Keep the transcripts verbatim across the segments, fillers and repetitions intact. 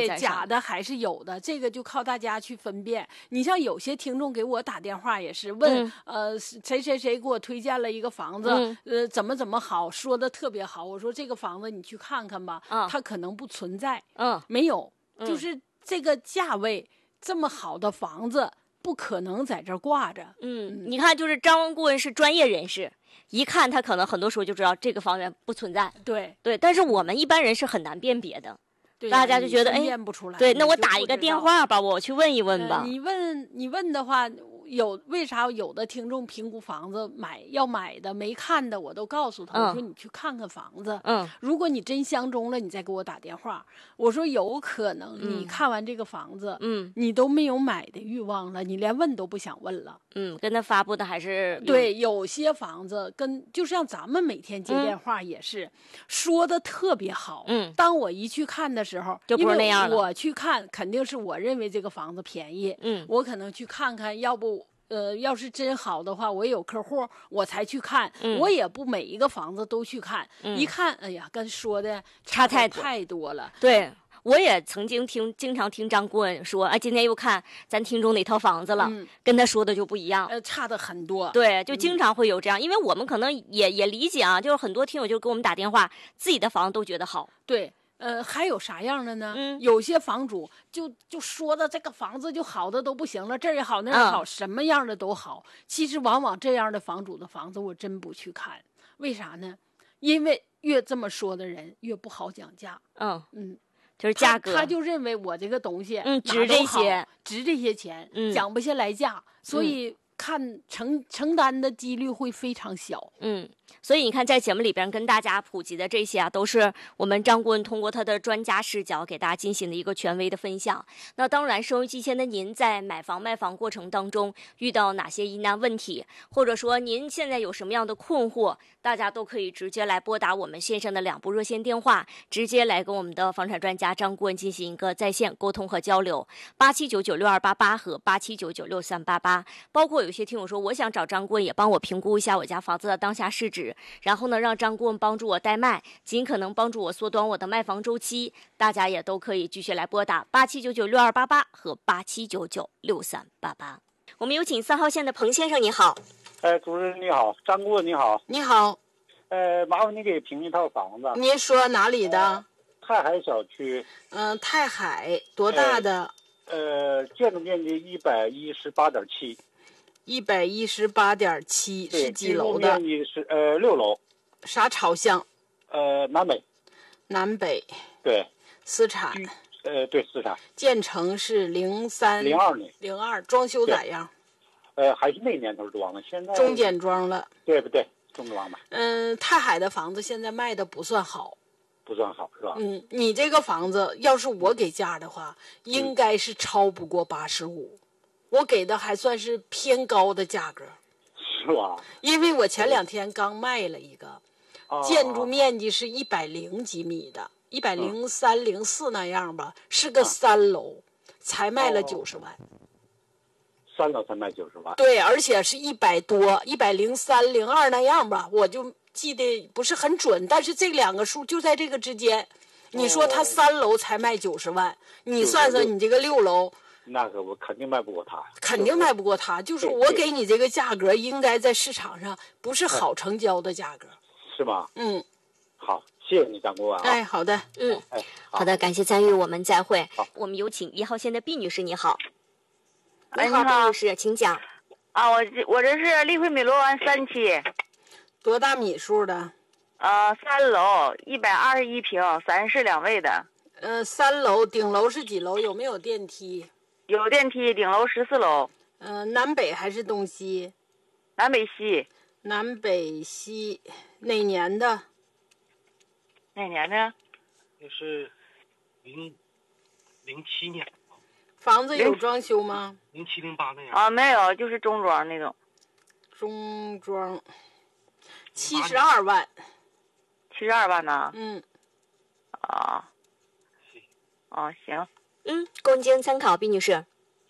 对，假的还是有的，这个就靠大家去分辨。你像有些听众给我打电话也是问，嗯、呃，谁谁谁给我推荐了一个房子，嗯、呃，怎么怎么好，说的特别好。我说这个房子你去看看吧，嗯、它可能不存在，嗯，没有，嗯、就是这个价位这么好的房子。不可能在这儿挂着。 嗯，嗯你看，就是张顾问是专业人士，一看他可能很多时候就知道这个房源不存在。 对对，但是我们一般人是很难辨别的。 对大家就觉得哎， 辨不出来。 对，那我打一个电话吧，我去问一问吧。 呃、你问你问的话，有为啥有的听众评估房子买要买的没看的，我都告诉他，嗯、我说你去看看房子。嗯，如果你真相中了，你再给我打电话。我说有可能你看完这个房子，嗯，你都没有买的欲望了，你连问都不想问了。 嗯，跟他发布的还是对，有些房子跟就像咱们每天接电话也是、嗯、说的特别好。嗯，当我一去看的时候， 就不是那样了。 我去看肯定是我认为这个房子便宜。嗯，我可能去看看，要不。呃，要是真好的话，我也有客户，我才去看。嗯、我也不每一个房子都去看，嗯、一看，哎呀，跟说的差太太多了。 对，我也曾经听，经常听张顾问说，啊，今天又看咱听中哪套房子了，嗯、跟他说的就不一样， 呃，差的很多。 对，就经常会有这样，嗯、因为我们可能也也理解啊，就是很多听友就给我们打电话，自己的房子都觉得好。 对。呃，还有啥样的呢？嗯，有些房主就就说的这个房子就好的都不行了，这儿也好那儿也好，嗯、什么样的都好。其实往往这样的房主的房子，我真不去看。为啥呢？因为越这么说的人越不好讲价。嗯嗯， 就是价格他， 他就认为我这个东西嗯值这些， 值这些钱， 嗯、 讲不下来价，所以。嗯看承承担的几率会非常小。 嗯，所以你看，在节目里边跟大家普及的这些啊，都是我们张顾问通过他的专家视角给大家进行的一个权威的分享。那当然，收音机前的您在买房卖房过程当中遇到哪些疑难问题，或者说您现在有什么样的困惑，大家都可以直接来拨打我们线上的两部热线电话，直接来跟我们的房产专家张顾问进行一个在线沟通和交流。八七九九六二八八和八七九九六三八八，包括有些听友说，我想找张顾问也帮我评估一下我家房子的当下市值，然后呢，让张顾问帮助我代卖，尽可能帮助我缩短我的卖房周期。大家也都可以继续来拨打八七九九六二八八和八七九九六三八八。我们有请三号线的彭先生，你好。 呃，主任你好，张顾问你好。 你好。 呃，麻烦你给评一套房子。 您说哪里的？ 呃、太海小区。 嗯、呃，太海多大的？ 呃，呃建筑面积一百一十八点七。 一百一十八点七是几楼的？ 面积是呃六楼。 啥朝向？ 呃，南北。 南北。 对。 私产。 呃，对，私产。 建成是零三。 零二年。 零二，装修咋样？ 呃，还是那年头装的，现在。 中简装了。 对不对？中装吧。 嗯，太海的房子现在卖的不算好。 不算好是吧？ 嗯，你这个房子要是我给价的话，嗯、应该是超不过八十五。我给的还算是偏高的价格， 是吧？ 因为我前两天刚卖了一个， 哦、 建筑面积是一百零几米的，一百零三零四那样吧，是个三楼，才卖了九十万。 三楼才卖九十万？ 对，而且是一百多，一百零三零二那样吧，我就记得不是很准，但是这两个数就在这个之间。你说他三楼才卖九十万，你算算你这个六楼。 那个我肯定卖不过他， 肯定卖不过他。就是我给你这个价格，应该在市场上不是好成交的价格， 是吗？ 嗯， 好，谢谢你，张顾问。 哎，好的， 嗯， 哎， 好, 好的，感谢参与，我们再会。好，我们有请一号线的毕女士，你好。 你好，毕女士，请讲。 啊，我这我这是丽惠美罗湾三期， 多大米数的？ 呃，三楼，一百二十一平，三室两卫的。 呃，三楼，顶楼是几楼？有没有电梯？ 有电梯，顶楼十四楼。 呃，南北还是东西？ 南北西。 南北西，哪年的？ 哪年的？ 就是零零七年。 房子有装修吗？ 零七零八那样。 啊，没有，就是中装那种。 中装，七十二万。 七十二万呢？ 嗯。 啊。哦，行。 嗯，供经参考，毕女士。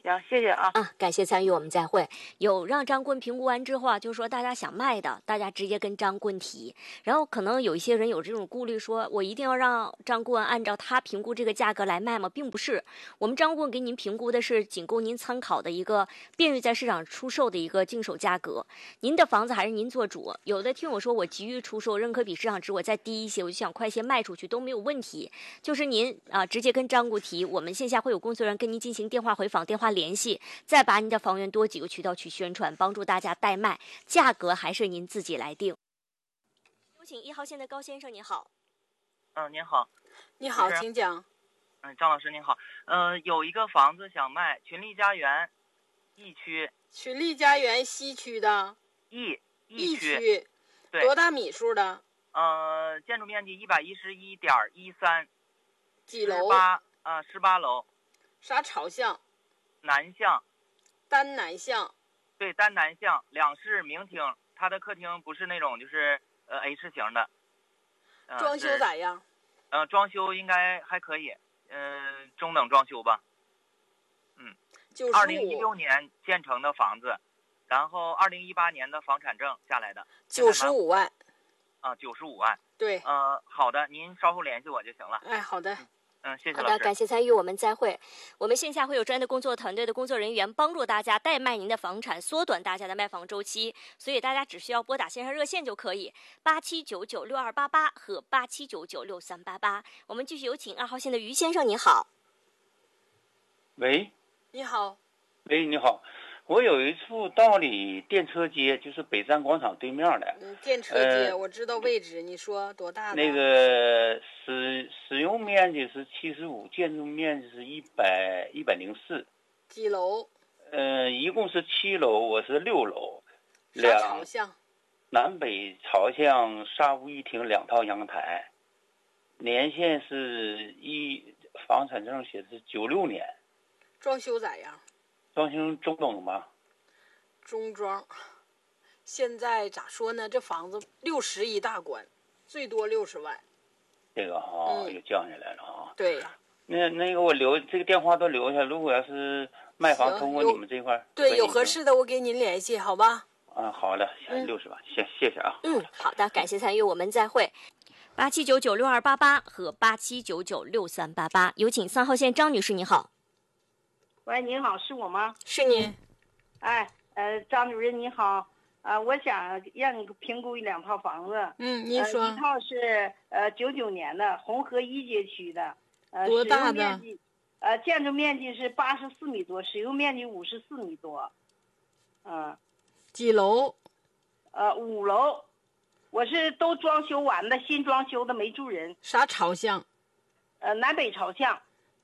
行，谢谢啊。 啊，感谢参与，我们再会。有让张棍评估完之后啊，就是说大家想卖的，大家直接跟张棍提。然后可能有一些人有这种顾虑说，我一定要让张棍按照他评估这个价格来卖吗？并不是，我们张棍给您评估的是仅供您参考的一个便于在市场出售的一个经手价格。您的房子还是您做主。有的听我说，我急于出售，认可比市场值我再低一些，我就想快些卖出去都没有问题。就是您啊，直接跟张棍提，我们线下会有工作人员跟您进行电话回访、电话联系，再把你的房源多几个渠道去宣传，帮助大家代卖，价格还是您自己来定。有请一号线的高先生，你好。 嗯，您好。 你好，请讲。 嗯，张老师您好。呃，有一个房子想卖，群力家园，E区。 群力家园西区的。 E E 区。 区。 对。 多大米数的？ 呃，建筑面积一百一十一点一三。 几楼？ 十八啊，十八楼。 啥朝向？ 南向。 单南向。 对，单南向，两室明厅，它的客厅不是那种就是呃 H 型的。呃、 装修咋样？ 呃，装修应该还可以，嗯、呃，中等装修吧。嗯。二零一六年建成的房子，然后二零一八年的房产证下来的。 九十五万。 啊，九十五万。 对。 呃，好的，您稍后联系我就行了。 哎，好的。 嗯嗯，谢谢老师。好的，感谢参与，我们再会。我们线下会有专业的工作团队的工作人员帮助大家代卖您的房产，缩短大家的卖房周期，所以大家只需要拨打线上热线就可以，八七九九六二八八和八七九九六三八八。我们继续有请二号线的于先生，你好。 喂。 你好。 喂，你好。我有一处道里电车街，就是北站广场对面的。 嗯，电车街、呃、我知道位置，你说多大的？ 那个使使用面积是七十五，建筑面积是一百一百零四。 几楼？ 呃，一共是七楼，我是六楼。 啥朝向？ 南北朝向，沙屋一厅，两套阳台。年限是一，房产证写的是九六年。 装修咋样？ 装修中等吧。 中装。现在咋说呢？这房子六十一大关，最多六十万。 这个哈、哦嗯、又降下来了啊。 对呀。 那那个我留这个电话都留下，如果要是卖房通过你们这块， 对，有合适的我给您联系，好吧？ 啊，好的，六十万，谢谢谢啊。 嗯，好的，感谢参与，我们再会。八七九九六二八八和八七九九六三八八，有请三号线张女士，你好。 喂，您好，是我吗？ 是您。 哎，呃，张主任你好，呃，我想让你评估两套房子。 嗯，您说。 呃、一套是呃九九年的，红河一街区的。呃， 多大的？ 使用面积，呃，建筑面积是八十四米多，使用面积五十四米多。嗯、呃。 几楼？ 呃，五楼。我是都装修完的，新装修的，没住人。 啥朝向？ 呃，南北朝向。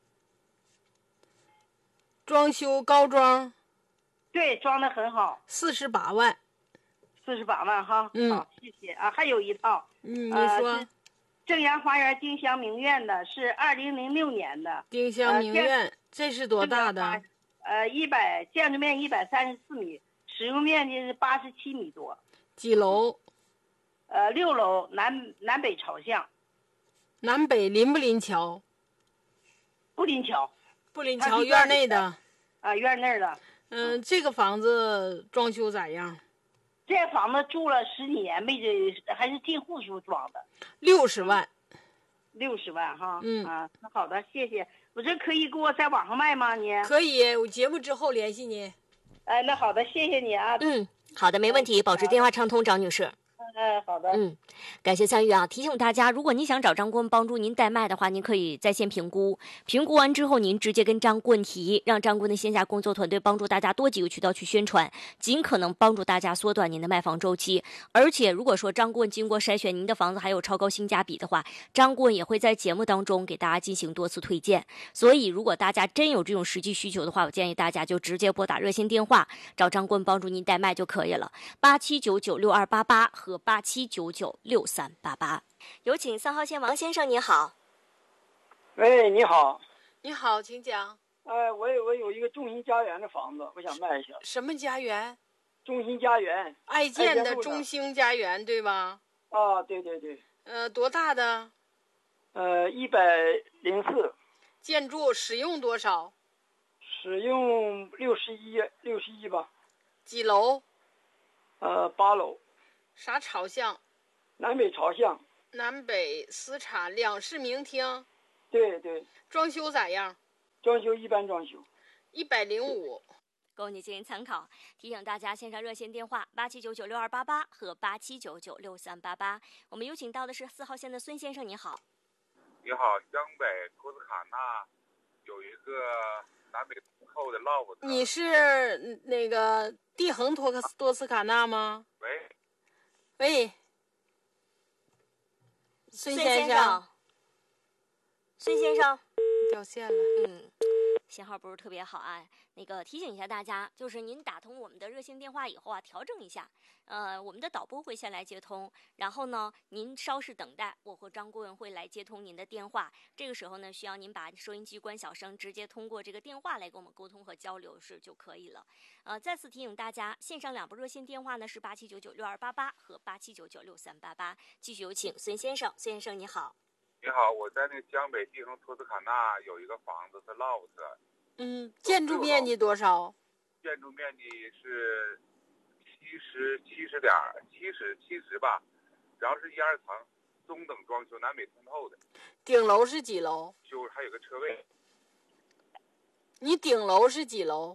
装修高装， 对，装的很好。 四十八万， 四十八万哈。 嗯， 好，谢谢啊。还有一套， 嗯，你说。 呃、正阳花园丁香明苑的是二零零六年的。 丁香明苑，呃、这是多大的？ 呃，一百建筑面一百三十四米，使用面积是八十七米多。 几楼？ 呃，六楼，南南北朝向。 南北临不临桥？ 不临桥。 不临桥，院内的。 啊，院内的。 嗯，这个房子装修咋样？ 这房子住了十几年，没这还是进户时候装的。 六十万。 六十万哈。 嗯啊，那好的，谢谢。我这可以给我在网上卖吗？你可以，我节目之后联系你。 哎，那好的，谢谢你啊。 嗯，好的，没问题，保持电话畅通，张女士。 嗯，好的。 嗯，感谢参与啊！提醒大家，如果您想找张棍帮助您代卖的话，您可以在线评估，评估完之后，您直接跟张棍提，让张棍的线下工作团队帮助大家多几个渠道去宣传，尽可能帮助大家缩短您的卖房周期。而且，如果说张棍经过筛选您的房子还有超高性价比的话，张棍也会在节目当中给大家进行多次推荐。所以，如果大家真有这种实际需求的话，我建议大家就直接拨打热线电话找张棍帮助您代卖就可以了，八七九九六二八八和八七九九六三八八。有请三号线王先生，你好。 喂，你好。 你好，请讲。 呃，我有我有一个中心家园的房子，我想卖一下。 什么家园？ 中心家园。 爱建的中兴家园，对吧？ 啊，对对对。 呃，多大的？ 呃，一百零四。 建筑使用多少？ 使用六十一，六十一吧。 几楼？ 呃，八楼。 啥朝向？ 南北朝向。 南北私产两室明厅。 对对。 装修咋样？ 装修一般装修。 一百零五。 供你进行参考。提醒大家，线上热线电话八七九九六二八八和八七九九六三八八。我们有请到的是四号线的孙先生，你好。 你好，江北托斯卡纳有一个南北通透的 loft。 你是那个地恒托克多斯卡纳吗？ 喂。 喂。 孙先生。孙先生。 掉线了。 嗯。信号不是特别好啊，那个提醒一下大家，就是您打通我们的热线电话以后啊，调整一下，呃，我们的导播会先来接通，然后呢，您稍事等待，我和张顾问会来接通您的电话。这个时候呢，需要您把收音机关小声，直接通过这个电话来跟我们沟通和交流是就可以了。呃，再次提醒大家，线上两部热线电话呢是八七九九六二八八和八七九九六三八八。继续有请孙先生，孙先生你好。 你好，我在那个江北地恒托斯卡纳有一个房子是 loft。 嗯，建筑面积多少？ 建筑面积是七十七十点七十七十吧，然后是一二层，中等装修，南北通透的。 顶楼是几楼？ 就还有个车位。 你顶楼是几楼？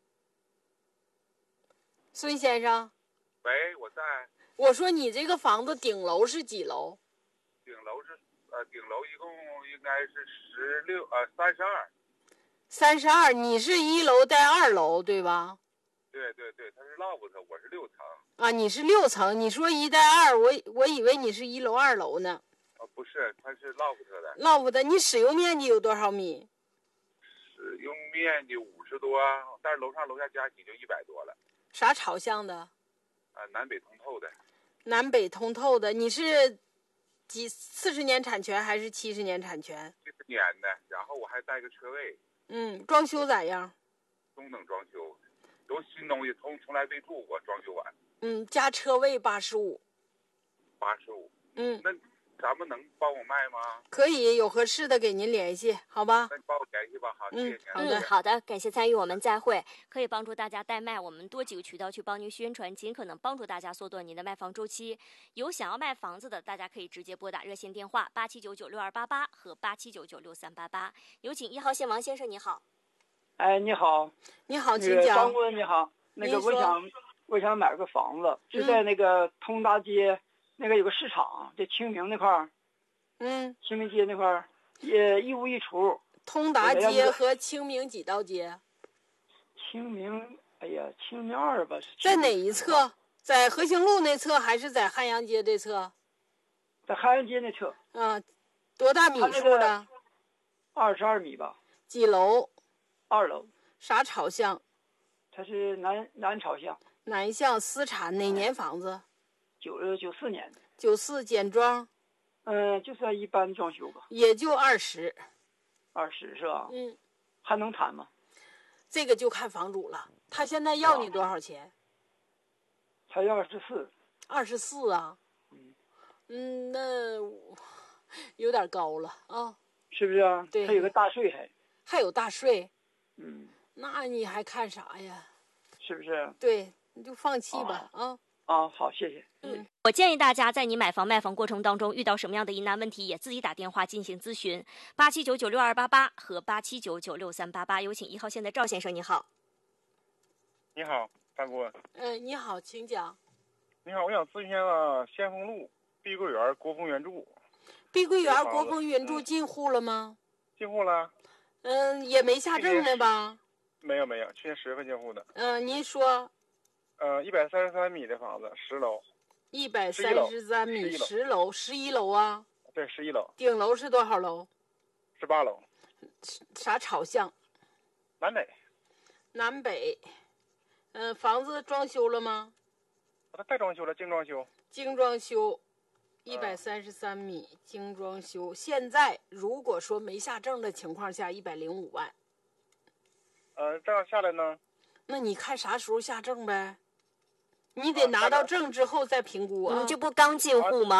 孙先生。 喂，我在。 我说你这个房子顶楼是几楼？ 顶楼是呃，顶楼一共应该是十六呃三十二。 三十二，你是一楼带二楼对吧？ 对对对，它是 loft， 我是六层。 啊，你是六层，你说一带二，我我以为你是一楼二楼呢。 啊，不是，它是 loft 的。 loft 的，你使用面积有多少米？ 使用面积五十多，但是楼上楼下加起就一百多了。 啥朝向的？ 啊，南北通透的。 南北通透的，你是几四十年产权还是七十年产权？ 七十年的，然后我还带个车位。 嗯，装修咋样？ 中等装修，都新东西，从从来没住过，装修完。 嗯，加车位八十五。 八十五。 嗯， 那咱们能帮我卖吗？ 可以，有合适的给您联系，好吧？ 那你帮我联系吧，好，谢谢您。 好的， 好的，感谢参与，我们再会。可以帮助大家代卖，我们多几个渠道去帮您宣传，尽可能帮助大家缩短您的卖房周期。有想要卖房子的，大家可以直接拨打热线电话八七九九六二八八和八七九九六三八八。有请一号线王先生，你好。 哎，你好。 你好，请讲。 张顾问你好，那个我想我想买个房子，就在那个通达街、嗯、那个有个市场，在清明那块儿。 嗯， 清明街那块儿也一屋一厨。 通达街和清明几道街？ 清明，哎呀，清明二吧。 在哪一侧？在和兴路那侧还是在汉阳街这侧？ 在汉阳街那侧。 嗯，多大米数的？ 二十二米吧。 几楼？ 二楼。 啥朝向？ 它是南南朝向。 南向私产，哪年房子？ 九九四年的。 九四简装。 嗯，就算一般装修吧， 也就二十， 二十是吧？ 嗯， 还能谈吗？ 这个就看房主了，他现在要你多少钱？ 他要二十四。 二十四啊？ 嗯， 嗯，那有点高了啊。 是不是啊？ 对， 还有个大税还。 还有大税。 嗯。 那你还看啥呀？ 是不是？ 对，你就放弃吧啊。 啊，好，谢谢。 嗯，我建议大家在你买房卖房过程当中遇到什么样的疑难问题，也自己打电话进行咨询。八七九九六二八八和八七九九六三八八。有请一号线的赵先生，你好。 你好，大顾问。 嗯，你好，请讲。 你好，我想咨询一下先锋路碧桂园国风原著。 碧桂园国风原著进户了吗？ 进户了。 嗯，也没下证呢吧？ 没有没有，去年十月份进户的。 嗯，您说。 呃，一百三十三米的房子，十楼。 一百三十三米，十楼，十一楼啊？ 对，十一楼。 顶楼是多少楼？ 十八楼。 啥朝向？ 南北。 南北。嗯、呃，房子装修了吗？ 它带装修了，精装修。 精装修，一百三十三米，嗯、精装修。现在如果说没下证的情况下，一百零五万。 呃，这样下来呢？ 那你看啥时候下证呗？你得拿到证之后再评估啊！ 你这不刚进户吗？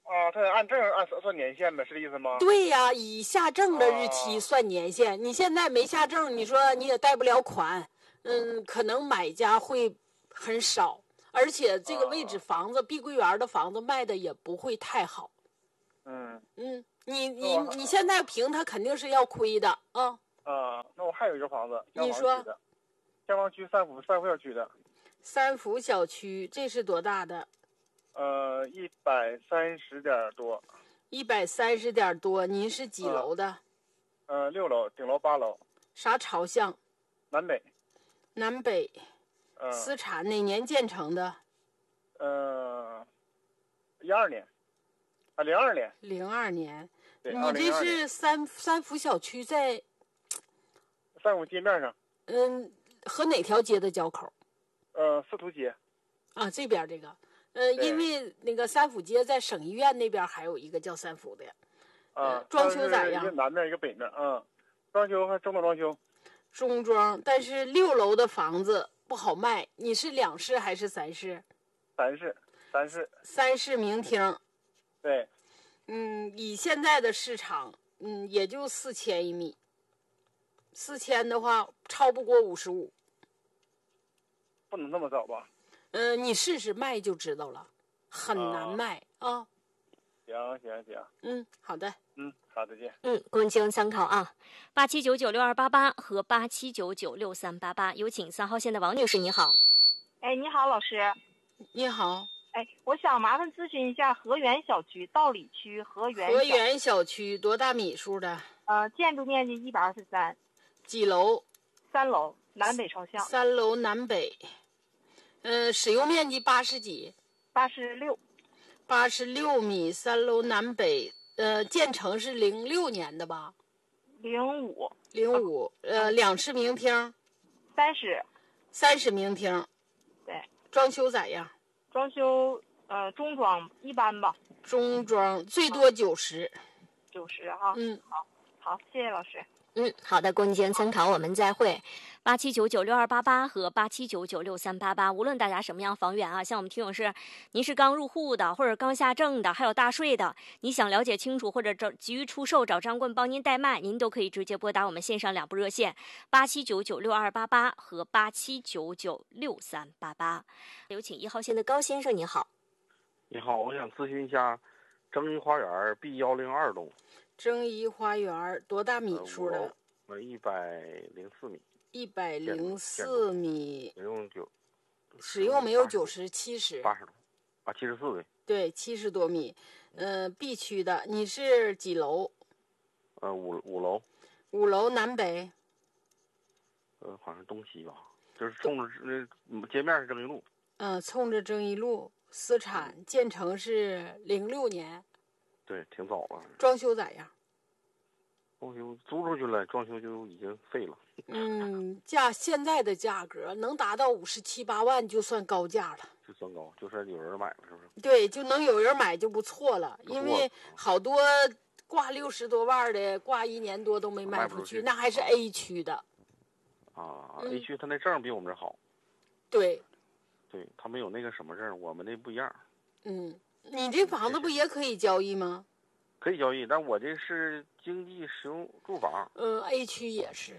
啊，他按证按算年限呗，是这意思吗？ 对呀，以下证的日期算年限。啊、你现在没下证，你说你也贷不了款，嗯，可能买家会很少，而且这个位置房子，啊、碧桂园的房子卖的也不会太好。 嗯嗯，你你你现在平它肯定是要亏的啊。 啊，那我还有一个房子， 你说， 香坊区三福三福小区的。 三福小区，这是多大的？ 呃，一百三十点多。 一百三十点多，您是几楼的？ 呃，六楼，顶楼八楼。 啥朝向？ 南北。 南北。 呃。 私产哪年建成的？ 呃，一二年。啊，零二年。 零二年。 对， 你这是三三福小区在三福街面上。 嗯，和哪条街的交口？ 呃，司徒街。 啊，这边这个。呃，因为那个三福街在省医院那边还有一个叫三福的。 啊、 呃，装修咋样？ 一个南面一个北面，嗯，装修还中等装修。 中装，但是六楼的房子不好卖。你是两室还是三室？ 三室，三室。 三室明厅。 对。 嗯，以现在的市场，嗯，也就四千一米。四千的话，超不过五十五。 不能那么早吧？ 嗯、呃，你试试卖就知道了，很难卖啊。啊行行行。 嗯，好的。 嗯，好，再见。 嗯，供您参考啊。八七九九六二八八和八七九九六三八八，有请三号线的王女士，你好。 哎，你好，老师。 你好。 哎，我想麻烦咨询一下河源小区道里区河源河源小区多大米数的？ 呃，建筑面积一百二十三。 几楼？ 三楼，南北朝向。 三楼南北。呃，使用面积八十几？ 八十六。 八十六米，三楼南北。呃，建成是零六年的吧？ 零五。 零五。呃，两室明厅。 三室。 三室明厅。 对。 装修咋样？ 装修呃中装一般吧。 中装最多九十。 九十哈。 嗯， 好，好，谢谢老师。 嗯，好的，供您参考，我们再会。八七九九六二八八和八七九九六三八八，无论大家什么样房源啊，像我们听友是，您是刚入户的，或者刚下证的，还有大税的，你想了解清楚或者找急于出售，找张棍帮您代卖，您都可以直接拨打我们线上两部热线八七九九六二八八和八七九九六三八八。有请一号线的高先生，你好。 你好，我想咨询一下征宜花园 B 一零二栋。 征宜花园多大米数的？ 呃，一百零四米。 一百零四米。 使用九。 使用没有九十，七十。 八十多。啊，七十四对。 对，七十多米。呃 ，B 区的，你是几楼？ 呃，五五楼。 五楼南北。 呃，好像东西吧，就是冲着那街面是征宜路。 嗯、呃，冲着征宜路，私产，建成是零六年。 对，挺早了。 装修咋样？ 装修租出去了，装修就已经废了。 嗯，价现在的价格能达到五十七八万，就算高价了。 就算高，就是有人买了，是不是？ 对，就能有人买就不错了。因为好多挂六十多万的，挂一年多都没卖出去，那还是 A 区的。 啊、嗯、，A 区他那证比我们这好。 对。 对他们有那个什么证，我们那不一样。 嗯。你这房子不也可以交易吗？ 可以交易，但我这是经济实用住房。 嗯 ，A 区也是。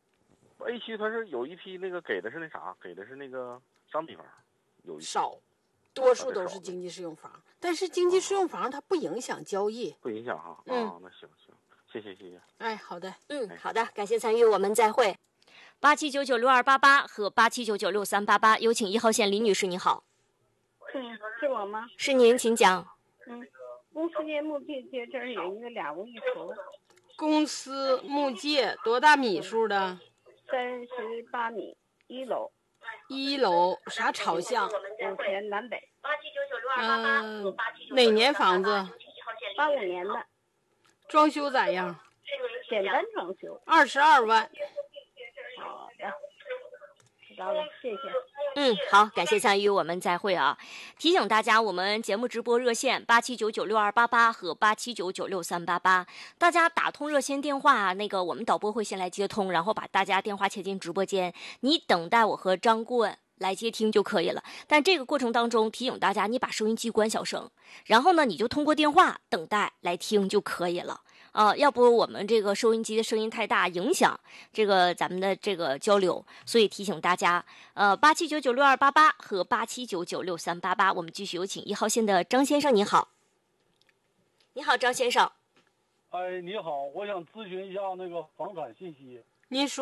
A 区它是有一批那个给的是那啥，给的是那个商品房，有一批少，多数都是经济适用房。但是经济适用房它不影响交易。 不影响哈。 嗯、 啊，那行行，谢谢谢谢。 哎，好的， 嗯，好的，感谢参与，我们再会。八七九九六二八八和八七九九六三八八，有请一号线李女士，你好。 嗯，是我吗？ 是您，请讲。 嗯，公司界木界街这儿有一个俩屋一厨。 公司木界多大米数的？ 三十八米，一楼。 一楼啥朝向？ 五前南北。 嗯，哪年房子？ 八五年的。 装修咋样？ 简单装修。 二十二万。 好的，知道了，谢谢。 嗯，好，感谢参与，我们再会啊！提醒大家，我们节目直播热线八七九九六二八八和八七九九六三八八，大家打通热线电话，那个我们导播会先来接通，然后把大家电话切进直播间，你等待我和张顾问来接听就可以了。但这个过程当中提醒大家，你把收音机关小声，然后呢，你就通过电话等待来听就可以了。啊，要不我们这个收音机的声音太大，影响这个咱们的这个交流，所以提醒大家，呃，八七九九六二八八和八七九九六三八八，我们继续有请一号线的张先生，你好。你好，张先生。 哎，你好，我想咨询一下那个房产信息。 您说。